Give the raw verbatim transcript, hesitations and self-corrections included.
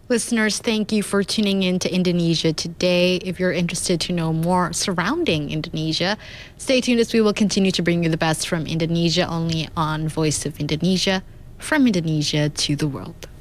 Listeners, thank you for tuning in to Indonesia today. If you're interested to know more surrounding Indonesia, stay tuned as we will continue to bring you the best from Indonesia only on Voice of Indonesia, from Indonesia to the world.